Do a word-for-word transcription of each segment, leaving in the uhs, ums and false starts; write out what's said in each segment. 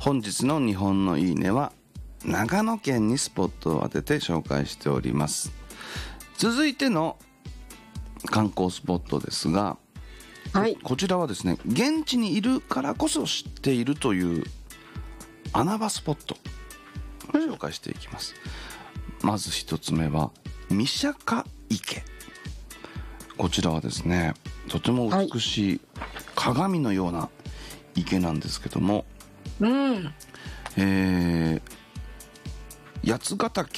本日の日本のいいねは長野県にスポットを当てて紹介しております。続いての観光スポットですが、 はい、 こちらはですね、現地にいるからこそ知っているという穴場スポットを紹介していきます、うん、まず一つ目は御釈池。こちらはですね、とても美しい鏡のような池なんですけども、 うん、 えー、八ヶ岳、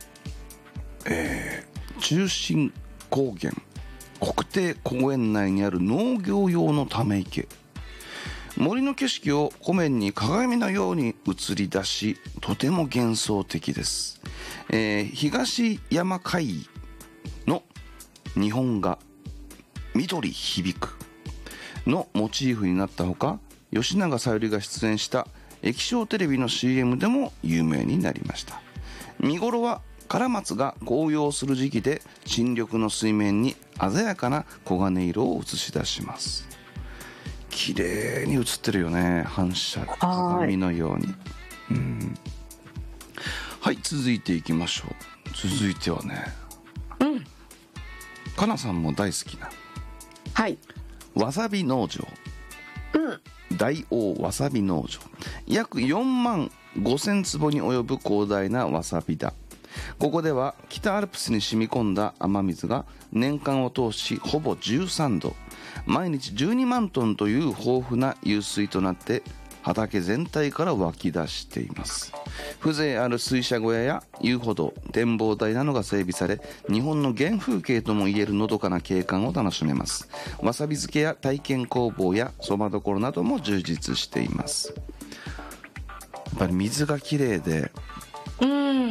えー、中心高原国定公園内にある農業用のため池。森の景色を湖面に鏡のように映り出し、とても幻想的です、えー、東山海の日本画緑響くのモチーフになったほか、吉永小百合が出演した液晶テレビの シーエム でも有名になりました。見頃はカラマツが紅葉する時期で、新緑の水面に鮮やかな黄金色を映し出します。綺麗に映ってるよね、反射鏡のように。うん、はい、続いていきましょう。続いてはね、 うん、 かなさんも大好きな、 はい、 わさび農場、 うん、 大王わさび農場。約よんまんごせんつぼに及ぶ広大なわさび田。ここでは北アルプスに染み込んだ雨水が年間を通しほぼじゅうさんど、毎日じゅうにまんトンという豊富な湧水となって畑全体から湧き出しています。風情ある水車小屋や遊歩道、展望台などが整備され、日本の原風景ともいえるのどかな景観を楽しめます。わさび漬けや体験工房やそばどころなども充実しています。やっぱり水がきれいで、 うん、 うん、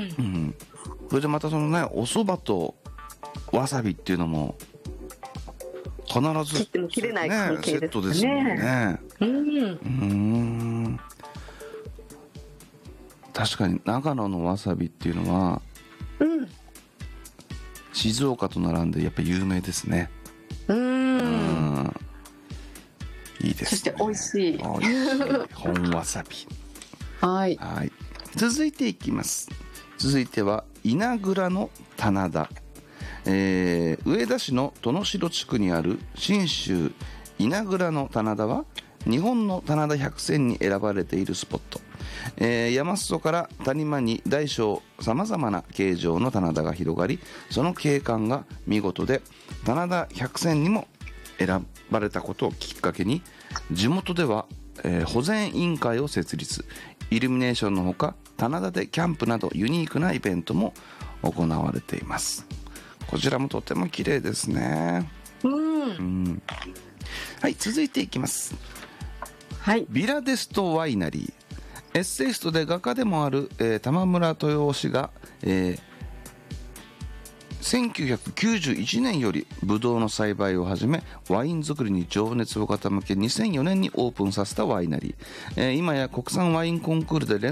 それでまたそのね、お蕎麦とわさびっていうのも必ず、 切っても切れない関係ですね、 セットですもんね。 うん、 うーん、確かに長野のわさびっていうのは、 うん、 静岡と並んでやっぱ有名ですね。 うん、うん、 いいですね。 そして美味しい。 美味しい本わさび。 はい。 はい。続いていきます。続いては稲倉の棚田。えー、上田市の殿代地区にある信州稲倉の棚田は日本の棚田百選に選ばれているスポット。えー、山裾から谷間に大小さまざまな形状の棚田が広がり、その景観が見事で棚田百選にも選ばれたことをきっかけに、地元では、えー、保全委員会を設立。イルミネーションのほか棚田でキャンプなどユニークなイベントも行われています。こちらもとても綺麗ですね。 うん、 うん、はい、続いていきます。 はい、 ビラデストワイナリー。エッセイストで画家でもある、えー、玉村豊氏が、えー、せんきゅうひゃくきゅうじゅういちねんよりブドウの栽培を始め、ワイン作りに情熱を傾けにせんよねんにオープンさせたワイナリー、えー、今や国産ワインコンクールで連